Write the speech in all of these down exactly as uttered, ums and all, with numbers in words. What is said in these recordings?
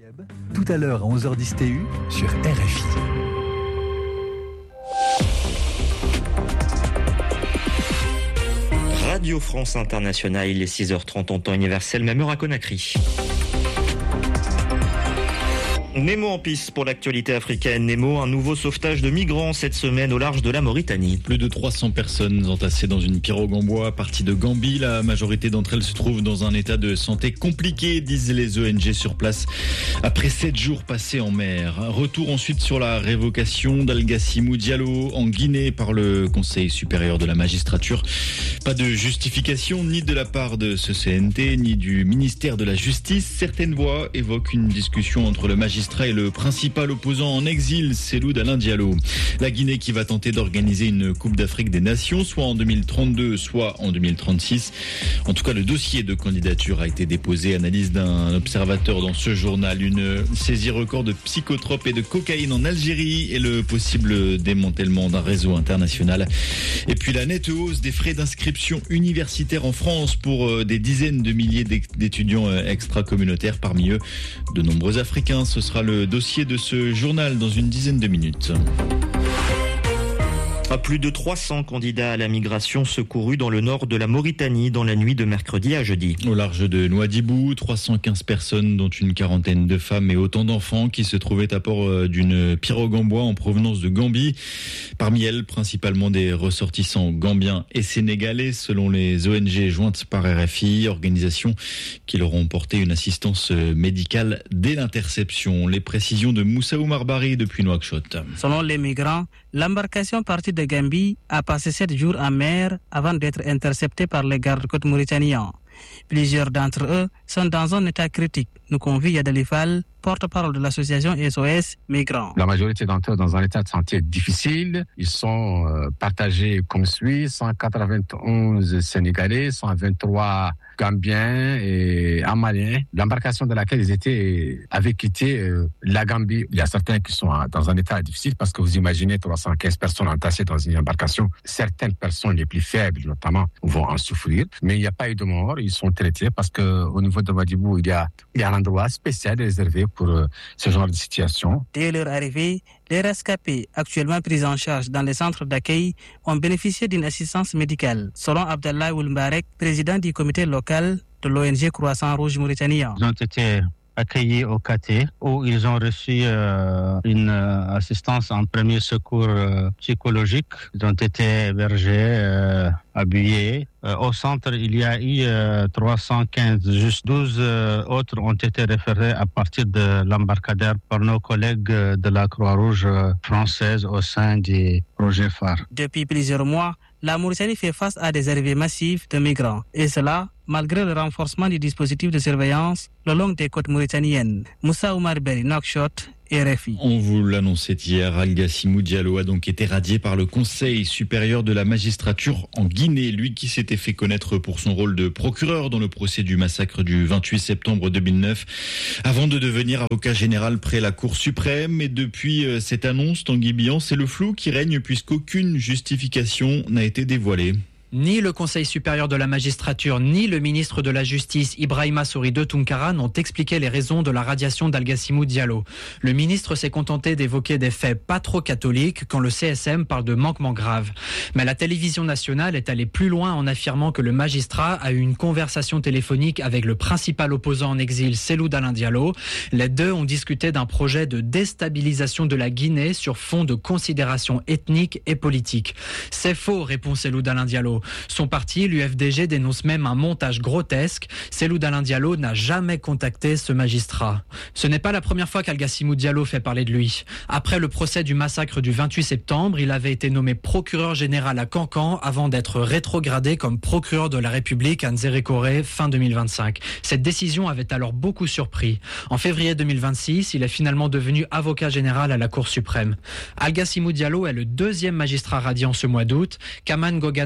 Tout à l'heure à onze heures dix T U sur R F I. Radio France Internationale, il est six heures trente en temps universel, même heure à Conakry. Nemo en piste pour l'actualité africaine. Nemo, un nouveau sauvetage de migrants cette semaine au large de la Mauritanie. Plus de trois cents personnes entassées dans une pirogue en bois partie de Gambie. La majorité d'entre elles se trouvent dans un état de santé compliqué, disent les O N G sur place, après sept jours passés en mer. Retour ensuite sur la révocation d'Algassimou Diallo en Guinée par le Conseil supérieur de la magistrature. Pas de justification ni de la part de ce C N T, ni du ministère de la Justice. Certaines voix évoquent une discussion entre le magistrat et le principal opposant en exil, Cellou Dalein Diallo. La Guinée qui va tenter d'organiser une Coupe d'Afrique des Nations, soit en deux mille trente-deux, soit en deux mille trente-six. En tout cas, le dossier de candidature a été déposé. Analyse d'un observateur dans ce journal. Une saisie record de psychotropes et de cocaïne en Algérie et le possible démantèlement d'un réseau international. Et puis la nette hausse des frais d'inscription universitaire en France pour des dizaines de milliers d'étudiants extra-communautaires, parmi eux de nombreux Africains. Ce sera le dossier de ce journal dans une dizaine de minutes. Plus de trois cents candidats à la migration secourus dans le nord de la Mauritanie dans la nuit de mercredi à jeudi. Au large de Nouadhibou, trois cent quinze personnes, dont une quarantaine de femmes et autant d'enfants qui se trouvaient à bord d'une pirogue en bois en provenance de Gambie. Parmi elles, principalement des ressortissants gambiens et sénégalais, selon les O N G jointes par R F I, organisations qui leur ont porté une assistance médicale dès l'interception. Les précisions de Moussa Oumar Bari depuis Nouakchott. Selon les migrants, l'embarcation partie de Gambie a passé sept jours en mer avant d'être interceptée par les gardes-côtes mauritaniens. Plusieurs d'entre eux sont dans un état critique, nous confie Yadali Fall, porte-parole de l'association S O S Migrants. La majorité d'entre eux dans un état de santé difficile. Ils sont euh, partagés comme suit, cent quatre-vingt-onze Sénégalais, cent vingt-trois Gambiens et Maliens. L'embarcation de laquelle ils étaient avait quitté euh, la Gambie. Il y a certains qui sont dans un état difficile parce que vous imaginez trois cent quinze personnes entassées dans une embarcation. Certaines personnes les plus faibles, notamment, vont en souffrir. Mais il n'y a pas eu de mort. Ils sont traités parce qu'au niveau de Nouadhibou, il y a, il y a un endroit spécial réservé pour euh, ce genre de situation. Dès leur arrivée, les rescapés, actuellement pris en charge dans les centres d'accueil, ont bénéficié d'une assistance médicale. Selon Abdallah Oulmbarek, président du comité local de l'O N G Croissant Rouge Mauritanien. Ils ont été accueillis au K T où ils ont reçu euh, une euh, assistance en premier secours euh, psychologique. Ils ont été hébergés, euh, habillés. Euh, au centre, il y a eu euh, trois cent quinze, juste douze euh, autres ont été référés à partir de l'embarcadère par nos collègues euh, de la Croix-Rouge euh, française au sein du projet phare. Depuis plusieurs mois, la Mauritanie fait face à des arrivées massives de migrants. Et cela, malgré le renforcement du dispositif de surveillance le long des côtes mauritaniennes. Moussa Oumar Bari, Nouakchott, R F I. On vous l'annonçait hier, Algassimou Diallo a donc été radié par le Conseil supérieur de la magistrature en Guinée. Lui qui s'était fait connaître pour son rôle de procureur dans le procès du massacre du vingt-huit septembre deux mille neuf, avant de devenir avocat général près la Cour suprême. Et depuis cette annonce, Tanguy Bihan, c'est le flou qui règne puisqu'aucune justification n'a été dévoilée. Ni le Conseil supérieur de la magistrature, ni le ministre de la Justice, Ibrahima Souridou Tounkara, n'ont expliqué les raisons de la radiation d'Algassimou Diallo. Le ministre s'est contenté d'évoquer des faits pas trop catholiques quand le C S M parle de manquements graves. Mais la télévision nationale est allée plus loin en affirmant que le magistrat a eu une conversation téléphonique avec le principal opposant en exil, Cellou Dalein Diallo. Les deux ont discuté d'un projet de déstabilisation de la Guinée sur fond de considérations ethniques et politiques. C'est faux, répond Cellou Dalein Diallo. Son parti, l'U F D G, dénonce même un montage grotesque. Cellou Dalein Diallo n'a jamais contacté ce magistrat. Ce n'est pas la première fois qu'Algassimou Diallo fait parler de lui. Après le procès du massacre du vingt-huit septembre, il avait été nommé procureur général à Cancan avant d'être rétrogradé comme procureur de la République à Nzérékoré fin deux mille vingt-cinq. Cette décision avait alors beaucoup surpris. En février deux mille vingt-six, il est finalement devenu avocat général à la Cour suprême. Algassimou Diallo est le deuxième magistrat radiant ce mois d'août. Kaman Gogana Konomou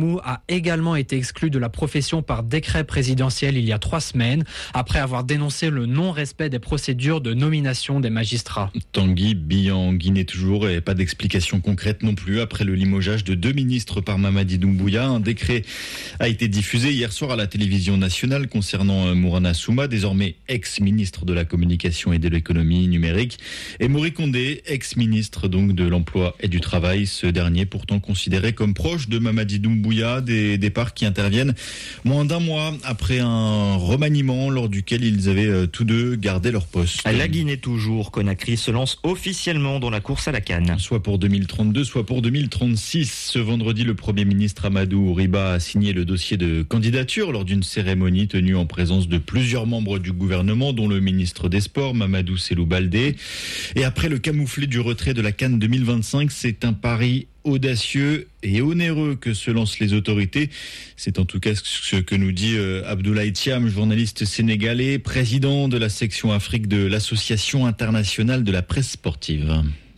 Semou a également été exclu de la profession par décret présidentiel il y a trois semaines, après avoir dénoncé le non-respect des procédures de nomination des magistrats. Tanguy Bian en Guinée toujours, et pas d'explication concrète non plus après le limogeage de deux ministres par Mamadi Doumbouya. Un décret a été diffusé hier soir à la télévision nationale concernant Mourana Souma, désormais ex-ministre de la communication et de l'économie numérique, et Mori Condé, ex-ministre donc de l'emploi et du travail. Ce dernier pourtant considéré comme proche de Mamadi Doumbouya, des départs qui interviennent moins d'un mois après un remaniement lors duquel ils avaient tous deux gardé leur poste. La Guinée toujours, Conakry se lance officiellement dans la course à la CAN. Soit pour deux mille trente-deux, soit pour deux mille trente-six. Ce vendredi, le Premier ministre Amadou Riba a signé le dossier de candidature lors d'une cérémonie tenue en présence de plusieurs membres du gouvernement, dont le ministre des Sports, Mamadou Selou Baldé. Et après le camouflet du retrait de la CAN deux mille vingt-cinq, c'est un pari audacieux et onéreux que se lancent les autorités. C'est en tout cas ce que nous dit Abdoulaye Thiam, journaliste sénégalais, président de la section Afrique de l'Association internationale de la presse sportive.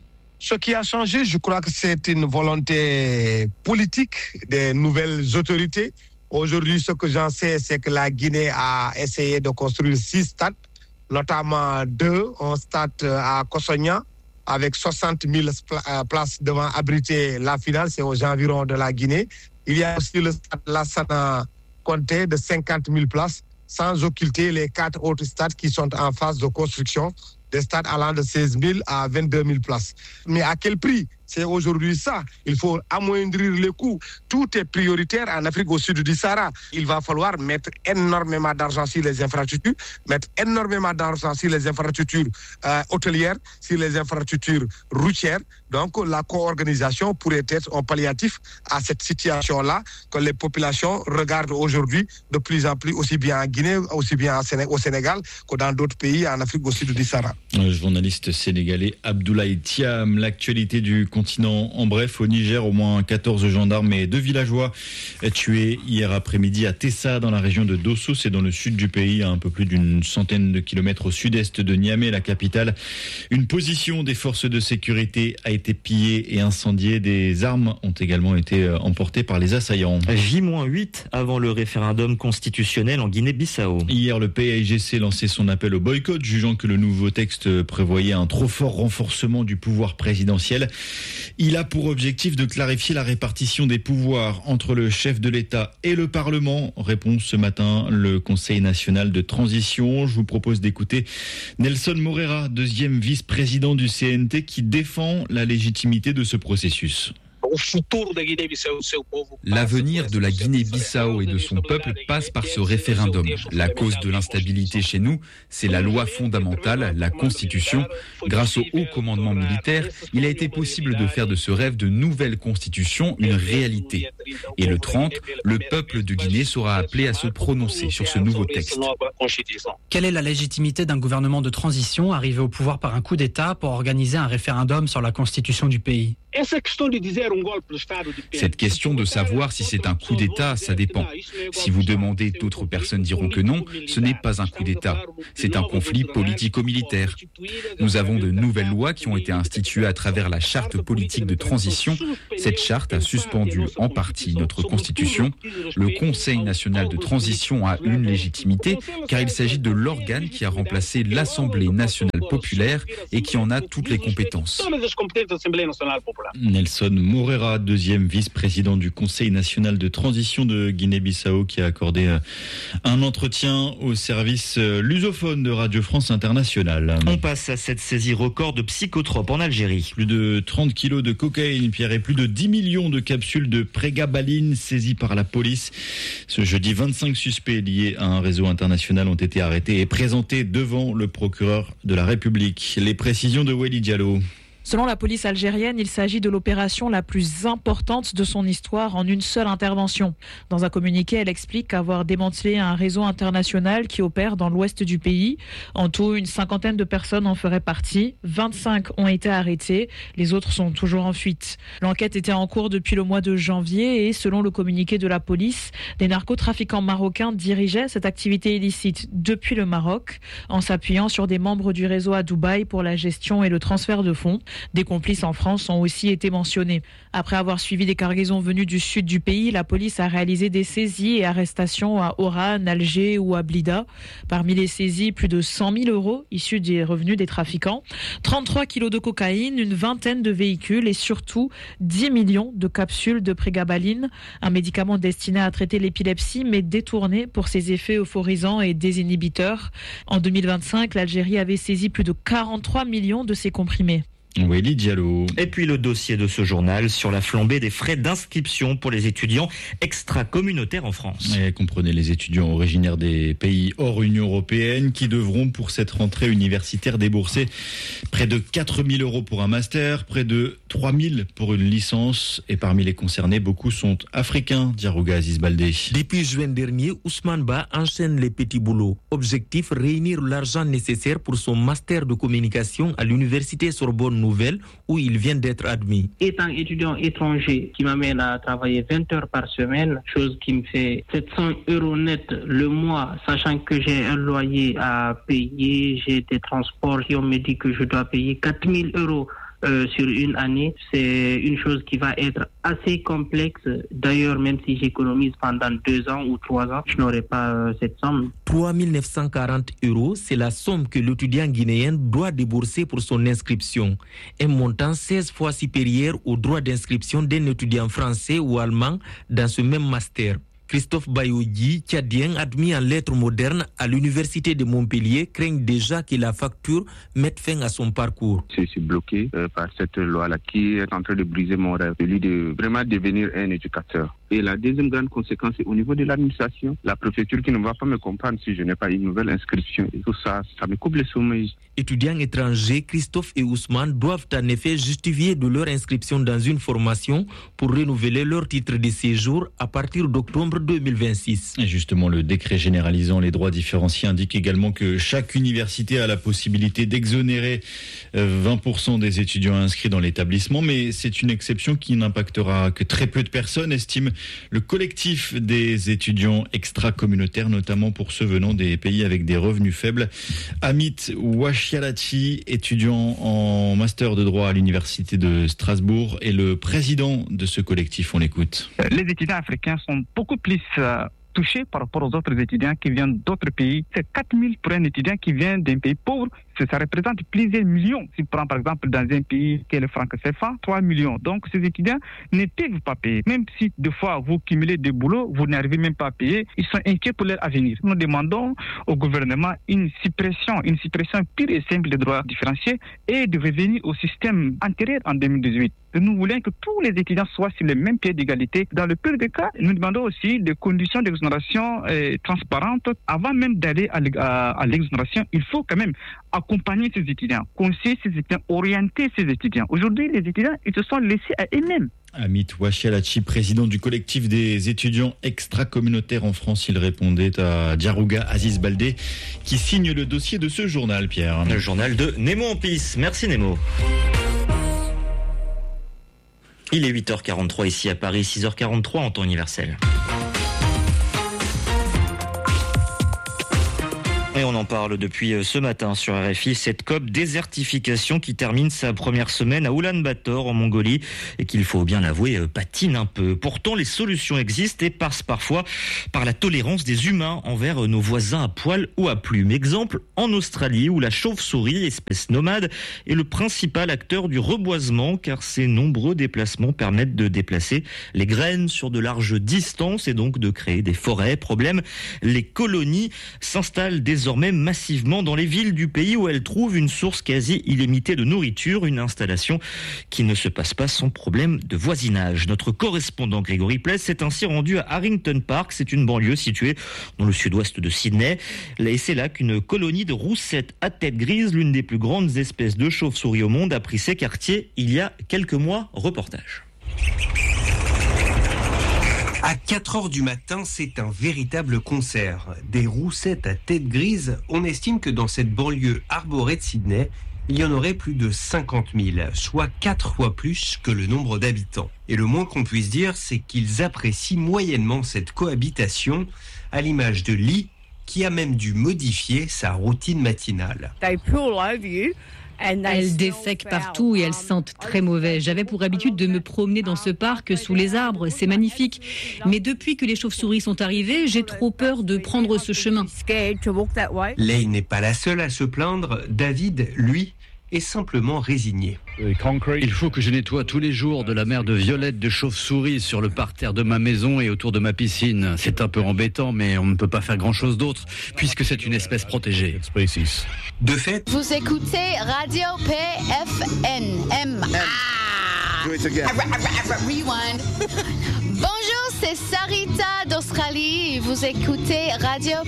Ce qui a changé, je crois que c'est une volonté politique des nouvelles autorités. Aujourd'hui, ce que j'en sais, c'est que la Guinée a essayé de construire six stades, notamment deux, un stade à Kosogna, avec soixante mille places devant abriter la finale, c'est aux environs de la Guinée. Il y a aussi le stade Lassana Conté de cinquante mille places, sans occulter les quatre autres stades qui sont en phase de construction, des stades allant de seize mille à vingt-deux mille places. Mais à quel prix ? C'est aujourd'hui ça. Il faut amoindrir les coûts. Tout est prioritaire en Afrique au sud du Sahara. Il va falloir mettre énormément d'argent sur les infrastructures, mettre énormément d'argent sur les infrastructures euh, hôtelières, sur les infrastructures routières. Donc la co-organisation pourrait être un palliatif à cette situation-là que les populations regardent aujourd'hui de plus en plus, aussi bien en Guinée, aussi bien au Sénégal que dans d'autres pays en Afrique au sud du Sahara. Le journaliste sénégalais Abdoulaye Thiam, l'actualité du continent en bref. Au Niger, au moins quatorze gendarmes et deux villageois tués hier après-midi à Tessa, dans la région de Dosso. C'est dans le sud du pays, à un peu plus d'une centaine de kilomètres au sud-est de Niamey, la capitale. Une position des forces de sécurité a été pillée et incendiée. Des armes ont également été emportées par les assaillants. J huit avant le référendum constitutionnel en Guinée-Bissau. Hier, le P A I G C lançait son appel au boycott, jugeant que le nouveau texte prévoyait un trop fort renforcement du pouvoir présidentiel. Il a pour objectif de clarifier la répartition des pouvoirs entre le chef de l'État et le Parlement. Répond ce matin le Conseil national de transition. Je vous propose d'écouter Nelson Moreira, deuxième vice-président du C N T, qui défend la légitimité de ce processus. L'avenir de la Guinée-Bissau et de son peuple passe par ce référendum. La cause de l'instabilité chez nous, c'est la loi fondamentale, la Constitution. Grâce au haut commandement militaire, il a été possible de faire de ce rêve de nouvelle Constitution une réalité. Et le trente, le peuple de Guinée sera appelé à se prononcer sur ce nouveau texte. Quelle est la légitimité d'un gouvernement de transition arrivé au pouvoir par un coup d'État pour organiser un référendum sur la Constitution du pays ? Cette question de savoir si c'est un coup d'État, ça dépend. Si vous demandez, d'autres personnes diront que non, ce n'est pas un coup d'État. C'est un conflit politico-militaire. Nous avons de nouvelles lois qui ont été instituées à travers la charte politique de transition. Cette charte a suspendu en partie notre constitution. Le Conseil national de transition a une légitimité car il s'agit de l'organe qui a remplacé l'Assemblée nationale populaire et qui en a toutes les compétences. Nelson Moreira, deuxième vice-président du Conseil national de transition de Guinée-Bissau, qui a accordé un entretien au service lusophone de Radio France Internationale. On passe à cette saisie record de psychotropes en Algérie. Plus de trente kilos de cocaïne, Pierre, et plus de dix millions de capsules de prégabaline saisies par la police. Ce jeudi, vingt-cinq suspects liés à un réseau international ont été arrêtés et présentés devant le procureur de la République. Les précisions de Weli Diallo. Selon la police algérienne, il s'agit de l'opération la plus importante de son histoire en une seule intervention. Dans un communiqué, elle explique avoir démantelé un réseau international qui opère dans l'ouest du pays. En tout, une cinquantaine de personnes en feraient partie. vingt-cinq ont été arrêtés. Les autres sont toujours en fuite. L'enquête était en cours depuis le mois de janvier et selon le communiqué de la police, des narcotrafiquants marocains dirigeaient cette activité illicite depuis le Maroc en s'appuyant sur des membres du réseau à Dubaï pour la gestion et le transfert de fonds. Des complices en France ont aussi été mentionnés. Après avoir suivi des cargaisons venues du sud du pays, la police a réalisé des saisies et arrestations à Oran, Alger ou à Blida. Parmi les saisies, plus de cent mille euros issus des revenus des trafiquants, trente-trois kilos de cocaïne, une vingtaine de véhicules et surtout dix millions de capsules de prégabaline, un médicament destiné à traiter l'épilepsie mais détourné pour ses effets euphorisants et désinhibiteurs. En deux mille vingt-cinq, l'Algérie avait saisi plus de quarante-trois millions de ces comprimés. Willy Diallo. Et puis le dossier de ce journal sur la flambée des frais d'inscription pour les étudiants extra-communautaires en France. Et comprenez les étudiants originaires des pays hors Union européenne qui devront pour cette rentrée universitaire débourser près de quatre mille euros pour un master, près de trois mille pour une licence. Et parmi les concernés, beaucoup sont africains, Diarouga Aziz Baldé. Depuis juin dernier, Ousmane Ba enchaîne les petits boulots. Objectif, réunir l'argent nécessaire pour son master de communication à l'université Sorbonne Nouvelle où il vient d'être admis. Étant étudiant étranger qui m'amène à travailler vingt heures par semaine, chose qui me fait sept cents euros net le mois, sachant que j'ai un loyer à payer, j'ai des transports qui on me dit que je dois payer quatre mille euros. Euh, sur une année, c'est une chose qui va être assez complexe. D'ailleurs, même si j'économise pendant deux ans ou trois ans, je n'aurai pas euh, cette somme. trois mille neuf cent quarante euros, c'est la somme que l'étudiant guinéen doit débourser pour son inscription. Un montant seize fois supérieur au droit d'inscription d'un étudiant français ou allemand dans ce même master. Christophe Bayoudi, tchadien admis en lettres modernes à l'université de Montpellier, craint déjà que la facture mette fin à son parcours. Je suis bloqué euh, par cette loi-là qui est en train de briser mon rêve, celui de vraiment devenir un éducateur. Et la deuxième grande conséquence est au niveau de l'administration, la préfecture qui ne va pas me comprendre si je n'ai pas une nouvelle inscription. Et tout ça, ça me coupe le sommeil. Étudiants étrangers, Christophe et Ousmane doivent en effet justifier de leur inscription dans une formation pour renouveler leur titre de séjour à partir d'octobre deux mille vingt-six. Et justement, le décret généralisant les droits différenciés indique également que chaque université a la possibilité d'exonérer vingt pour cent des étudiants inscrits dans l'établissement, mais c'est une exception qui n'impactera que très peu de personnes, estime le collectif des étudiants extra-communautaires, notamment pour ceux venant des pays avec des revenus faibles. Amit Wachialachi, étudiant en master de droit à l'université de Strasbourg, est le président de ce collectif. On l'écoute. Les étudiants africains sont beaucoup plus euh, touchés par rapport aux autres étudiants qui viennent d'autres pays. C'est quatre mille pour un étudiant qui vient d'un pays pauvre. Ça représente plusieurs millions. Si on prend par exemple dans un pays qui est le franc C F A, trois millions. Donc ces étudiants ne peuvent pas payer. Même si deux fois vous cumulez des boulots, vous n'arrivez même pas à payer, ils sont inquiets pour leur avenir. Nous demandons au gouvernement une suppression, une suppression pure et simple des droits différenciés et de revenir au système antérieur en deux mille dix-huit. Nous voulons que tous les étudiants soient sur le même pied d'égalité. Dans le pire des cas, nous demandons aussi des conditions d'exonération euh, transparentes. Avant même d'aller à l'exonération, il faut quand même accompagner ces étudiants, conseiller ces étudiants, orienter ces étudiants. Aujourd'hui, les étudiants, ils se sont laissés à eux-mêmes. Amit Wachialachi, président du collectif des étudiants extra-communautaires en France, il répondait à Diarouga Aziz Baldé, qui signe le dossier de ce journal, Pierre. Le journal de Nemo en pisse. Merci Nemo. Il est huit heures quarante-trois ici à Paris, six heures quarante-trois en temps universel. Et on en parle depuis ce matin sur R F I, cette COP désertification qui termine sa première semaine à Oulan-Bator en Mongolie et qu'il faut bien l'avouer patine un peu. Pourtant les solutions existent et passent parfois par la tolérance des humains envers nos voisins à poil ou à plumes. Exemple en Australie où la chauve-souris, espèce nomade, est le principal acteur du reboisement car ses nombreux déplacements permettent de déplacer les graines sur de larges distances et donc de créer des forêts. Problème, les colonies s'installent désormais massivement dans les villes du pays où elles trouvent une source quasi illimitée de nourriture, une installation qui ne se passe pas sans problème de voisinage. Notre correspondant Grégory Pless s'est ainsi rendu à Harrington Park, c'est une banlieue située dans le sud-ouest de Sydney. Et c'est là qu'une colonie de roussettes à tête grise, l'une des plus grandes espèces de chauves-souris au monde, a pris ses quartiers il y a quelques mois. Reportage. À quatre heures du matin, c'est un véritable concert. Des roussettes à tête grise, on estime que dans cette banlieue arborée de Sydney, il y en aurait plus de cinquante mille, soit quatre fois plus que le nombre d'habitants. Et le moins qu'on puisse dire, c'est qu'ils apprécient moyennement cette cohabitation, à l'image de Lee, qui a même dû modifier sa routine matinale. They pull over you. Elles défèquent partout et elles sentent très mauvais. J'avais pour habitude de me promener dans ce parc sous les arbres, c'est magnifique. Mais depuis que les chauves-souris sont arrivées, j'ai trop peur de prendre ce chemin. Lei n'est pas la seule à se plaindre. David, lui, est simplement résigné. Il faut que je nettoie tous les jours de la mer de violettes de chauves-souris sur le parterre de ma maison et autour de ma piscine. C'est un peu embêtant, mais on ne peut pas faire grand-chose d'autre, puisque c'est une espèce protégée. De fait... Vous écoutez Radio P F N M. Ah. Rewind. Bonjour, c'est Sarita d'Australie. Vous écoutez Radio